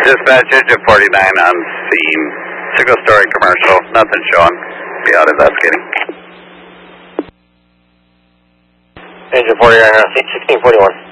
Dispatch, Engine 49 on scene. Single story commercial, nothing showing. Be out investigating. Engine 49 on scene, 1641.